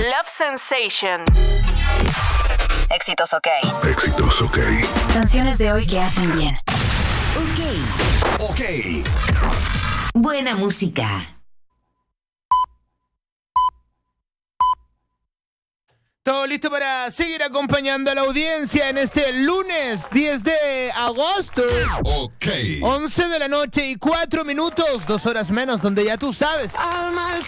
Love Sensation. Éxitos OK. Éxitos OK. Canciones de hoy que hacen bien. OK. Buena música. Todo listo para seguir acompañando a la audiencia en este lunes 10 de agosto. OK. 11 de la noche y 4 minutos, 2 horas menos, donde ya tú sabes. Al mal